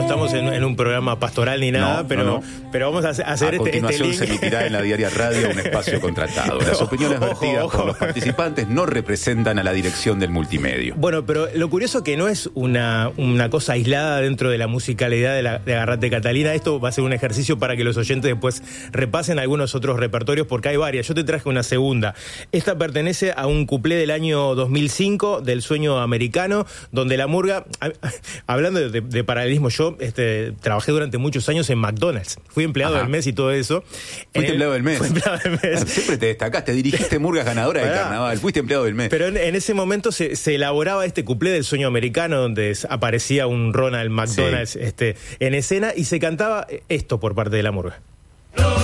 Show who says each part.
Speaker 1: estamos en un programa pastoral ni nada, pero vamos a hacer
Speaker 2: a continuación
Speaker 1: link.
Speaker 2: Se emitirá en la Diaria Radio un espacio contratado. Las opiniones vertidas por los participantes no representan a la dirección del multimedio.
Speaker 1: Bueno, pero lo curioso que no es una cosa aislada dentro de la musicalidad de Agarrate Catalina. Esto va a ser un ejercicio para que los oyentes después repasen algunos otros repertorios, porque hay varias. Yo te traje una segunda. Esta pertenece a un cuplé del año 2005 del Sueño Americano, donde la murga, hablando de paralelismo, yo trabajé durante muchos años en McDonald's. Fui empleado del mes y todo eso.
Speaker 2: Fuiste empleado del mes.
Speaker 1: Fui empleado del mes.
Speaker 2: Siempre te destacaste, dirigiste murgas ganadoras del carnaval, fuiste empleado del mes.
Speaker 1: Pero en ese momento se elaboraba este cuplé del Sueño Americano, donde aparecía un Ronald McDonald en escena, y se cantaba esto por parte de la murga.